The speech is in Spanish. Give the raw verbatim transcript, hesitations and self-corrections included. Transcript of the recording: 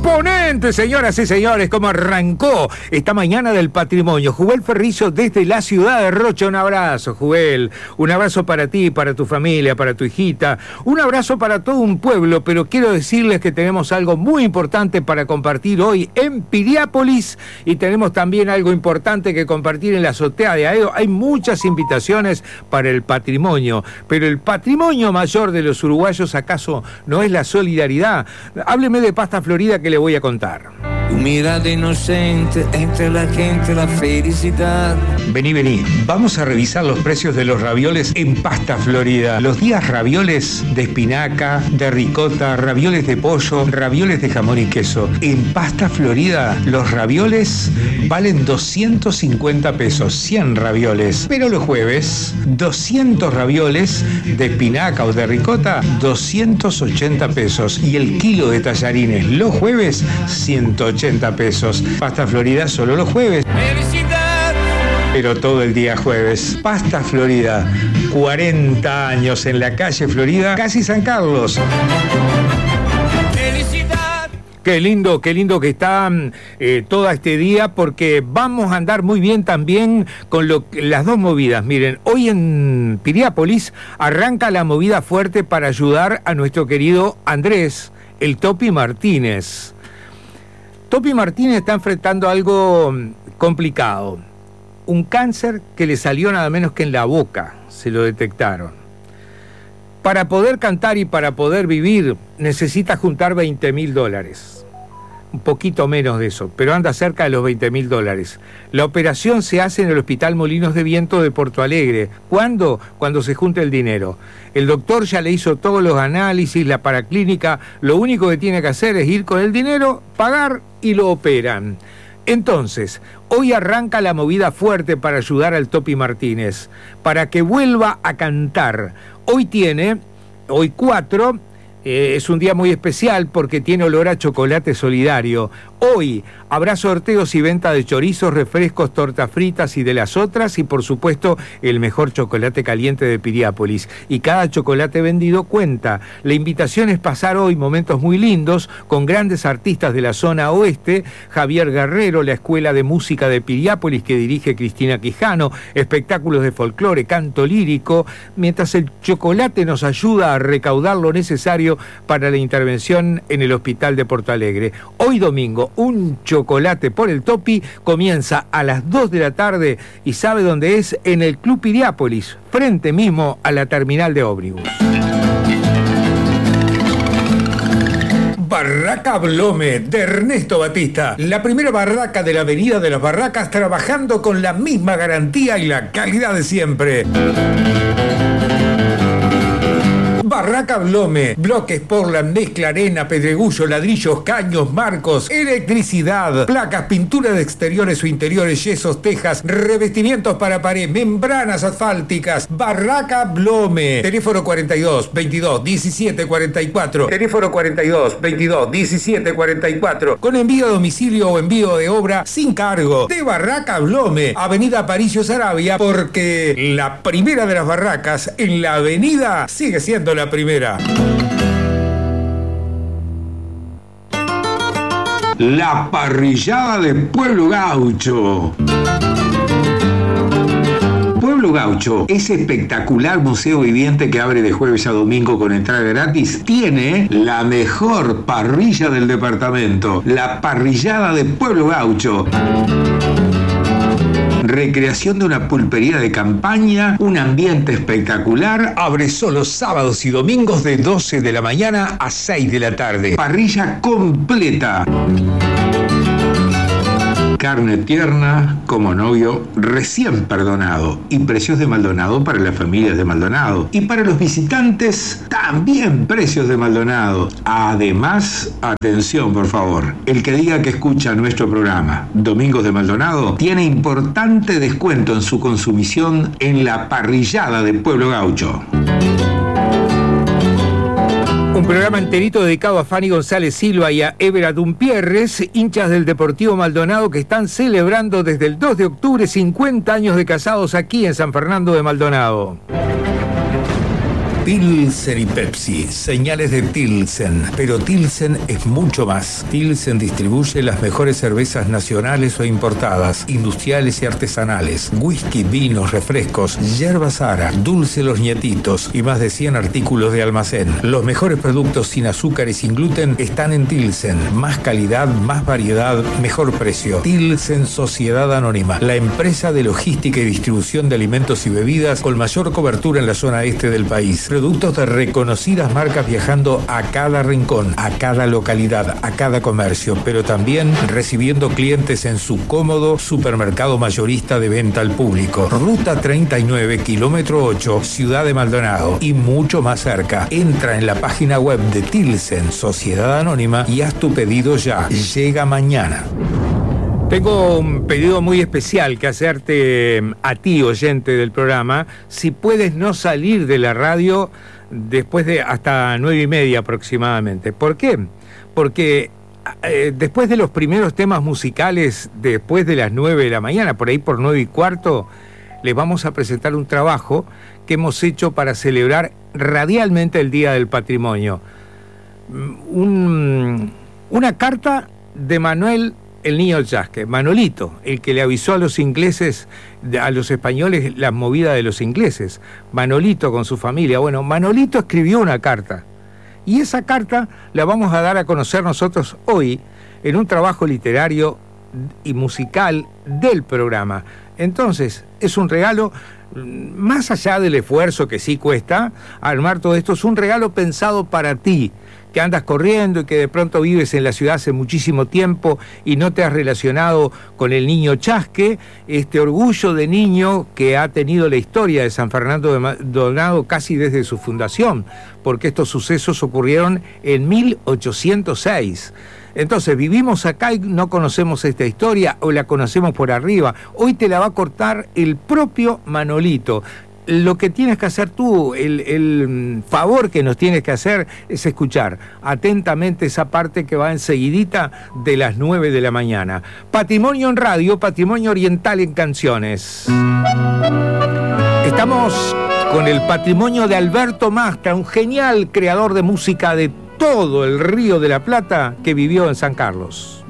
Imponente, señoras y señores, como arrancó esta mañana del patrimonio. Jubel Ferrizo desde la ciudad de Rocha. Un abrazo, Jubel. Un abrazo para ti, para tu familia, para tu hijita. Un abrazo para todo un pueblo, pero quiero decirles que tenemos algo muy importante para compartir hoy en Piriápolis y tenemos también algo importante que compartir en la azotea de Aedo. Hay muchas invitaciones para el patrimonio, pero el patrimonio mayor de los uruguayos, ¿acaso no es la solidaridad? Hábleme de Pasta Florida que le voy a contar. Tu mirada inocente entre la gente, la felicidad. Vení, vení. Vamos a revisar los precios de los ravioles en Pasta Florida. Los días ravioles de espinaca, de ricota, ravioles de pollo, ravioles de jamón y queso. En Pasta Florida, los ravioles valen doscientos cincuenta pesos, cien ravioles. Pero los jueves, doscientos ravioles de espinaca o de ricota, doscientos ochenta pesos. Y el kilo de tallarines los jueves, ciento ochenta pesos. Pasta Florida solo los jueves. ¡Felicidad! Pero todo el día jueves. Pasta Florida, cuarenta años en la calle Florida, casi San Carlos. ¡Felicidad! Qué lindo, qué lindo que está eh, todo este día, porque vamos a andar muy bien también con lo, las dos movidas. Miren, hoy en Piriápolis arranca la movida fuerte para ayudar a nuestro querido Andrés, el Topi Martínez. Topi Martínez está enfrentando algo complicado. Un cáncer que le salió nada menos que en la boca, se lo detectaron. Para poder cantar y para poder vivir necesita juntar veinte mil dólares. Un poquito menos de eso, pero anda cerca de los veinte mil dólares. La operación se hace en el Hospital Molinos de Viento de Porto Alegre. ¿Cuándo? Cuando se junte el dinero. El doctor ya le hizo todos los análisis, la paraclínica. Lo único que tiene que hacer es ir con el dinero, pagar y lo operan. Entonces, hoy arranca la movida fuerte para ayudar al Topi Martínez, para que vuelva a cantar. Hoy tiene, hoy cuatro... Eh, es un día muy especial porque tiene olor a chocolate solidario. Hoy habrá sorteos y venta de chorizos, refrescos, tortas fritas y de las otras, y por supuesto el mejor chocolate caliente de Piriápolis. Y cada chocolate vendido cuenta. La invitación es pasar hoy momentos muy lindos con grandes artistas de la zona oeste. Javier Guerrero, la Escuela de Música de Piriápolis que dirige Cristina Quijano, espectáculos de folclore, canto lírico, mientras el chocolate nos ayuda a recaudar lo necesario para la intervención en el Hospital de Porto Alegre. Hoy domingo, un chocolate por el Topi comienza a las dos de la tarde y ¿sabe dónde es? En el Club Piriápolis, frente mismo a la terminal de ómnibus. Barraca Blome, de Ernesto Batista. La primera barraca de la Avenida de las Barracas, trabajando con la misma garantía y la calidad de siempre. Barraca Blome, bloques Portland, mezcla, arena, pedregullo, ladrillos, caños, marcos, electricidad, placas, pintura de exteriores o interiores, yesos, tejas, revestimientos para pared, membranas asfálticas. Barraca Blome. Teléfono cuarenta y dos, veintidós, diecisiete, cuarenta y cuatro. Teléfono cuarenta y dos, veintidós, diecisiete, cuarenta y cuatro. Con envío a domicilio o envío de obra sin cargo. De Barraca Blome, Avenida Aparicio Saravia, porque la primera de las barracas en la avenida sigue siendo la primera. La parrillada de Pueblo Gaucho. Pueblo Gaucho, ese espectacular museo viviente que abre de jueves a domingo con entrada gratis, tiene la mejor parrilla del departamento, la parrillada de Pueblo Gaucho. Recreación de una pulpería de campaña, un ambiente espectacular. Abre solo sábados y domingos de doce de la mañana a seis de la tarde. Parrilla completa. Carne tierna, como novio recién perdonado. Y precios de Maldonado para las familias de Maldonado. Y para los visitantes, también precios de Maldonado. Además, atención por favor, el que diga que escucha nuestro programa Domingos de Maldonado tiene importante descuento en su consumición en la parrillada de Pueblo Gaucho. Un programa enterito dedicado a Fanny González Silva y a Évera Dumpierres, hinchas del Deportivo Maldonado que están celebrando desde el dos de octubre cincuenta años de casados aquí en San Fernando de Maldonado. Pilsen y Pepsi, señales de Tilsen, pero Tilsen es mucho más. Tilsen distribuye las mejores cervezas nacionales o importadas, industriales y artesanales, whisky, vinos, refrescos, yerba sara, dulce los nietitos y más de cien artículos de almacén. Los mejores productos sin azúcar y sin gluten están en Tilsen. Más calidad, más variedad, mejor precio. Tilsen Sociedad Anónima, la empresa de logística y distribución de alimentos y bebidas con mayor cobertura en la zona este del país. Productos de reconocidas marcas viajando a cada rincón, a cada localidad, a cada comercio, pero también recibiendo clientes en su cómodo supermercado mayorista de venta al público. Ruta treinta y nueve, kilómetro ocho, Ciudad de Maldonado y mucho más cerca. Entra en la página web de Tilsen Sociedad Anónima y haz tu pedido ya. Llega mañana. Tengo un pedido muy especial que hacerte a ti, oyente del programa. Si puedes no salir de la radio después de hasta nueve y media aproximadamente. ¿Por qué? Porque eh, después de los primeros temas musicales, después de las nueve de la mañana, por ahí por nueve y cuarto, les vamos a presentar un trabajo que hemos hecho para celebrar radialmente el Día del Patrimonio. Un, una carta de Manuel el Niño Chasque, Manolito, el que le avisó a los ingleses, a los españoles, la movida de los ingleses. Manolito con su familia. Bueno, Manolito escribió una carta. Y esa carta la vamos a dar a conocer nosotros hoy en un trabajo literario y musical del programa. Entonces, es un regalo, más allá del esfuerzo que sí cuesta armar todo esto, es un regalo pensado para ti, que andas corriendo y que de pronto vives en la ciudad hace muchísimo tiempo y no te has relacionado con el Niño Chasque, este orgullo de niño que ha tenido la historia de San Fernando de Maldonado casi desde su fundación, porque estos sucesos ocurrieron en mil ochocientos seis. Entonces, vivimos acá y no conocemos esta historia o la conocemos por arriba. Hoy te la va a contar el propio Manolito. Lo que tienes que hacer tú, el, el favor que nos tienes que hacer es escuchar atentamente esa parte que va enseguidita de las nueve de la mañana. Patrimonio en radio, Patrimonio Oriental en canciones. Estamos con el patrimonio de Alberto Mastra, un genial creador de música de todo el Río de la Plata que vivió en San Carlos.